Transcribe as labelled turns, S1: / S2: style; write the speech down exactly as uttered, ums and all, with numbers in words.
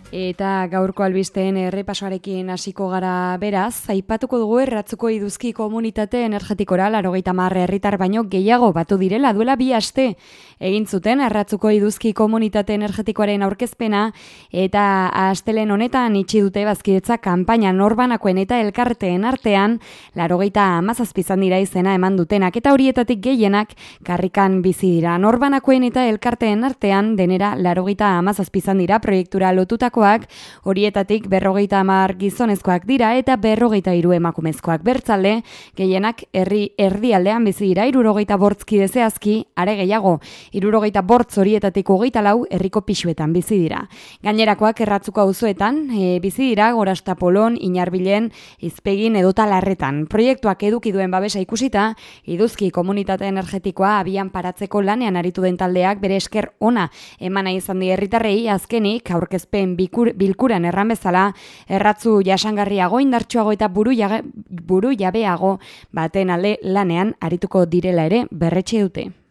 S1: Eta gaurko albisteen errepasoarekin hasiko gara beraz, aipatuko dugu Erratzuko Iduzki komunitate energetikora laurogeita hamar herritar baino gehiago batu direla duela bi aste. Egin zuten Erratzuko Iduzki komunitate energetikoaren aurkezpena eta astelen honetan itxi dute bazkidetza kanpaina norbanakoen eta elkarteen artean laurogeita hamazazpi izan dira izena eman dutenak eta horietatik gehienak karrikan bizi dira. Norbanakoen eta elkarteen artean denera laurogeita hamazazpi izan dira proiektura lotutako horietatik berrogeita hamar gizonezkoak dira eta berrogeita hiru emakumezkoak. Bertzale, gehienak herri erdialdean bizi dira hirurogeita bortzki zehazki, are gehiago, hirurogeita bortz horietatik hogeita lau herriko pisuetan bizi dira. Gainerakoak Erratzuko auzoetan e, bizi dira Gorastapolon, Inarbilen, Izpegin edota Larretan. Proiektuak eduki duen babesa ikusita, Iduzki komunitate energetikoa abian paratzeko lanean aritu den taldeak bere esker ona emana izan die herritarrei azkenik aurkezpen bi bilkuran erran bezala, Erratzu jasangarriago, indartsuago eta buru, jabe, buru jabeago baten alde lanean arituko direla ere berretxe dute.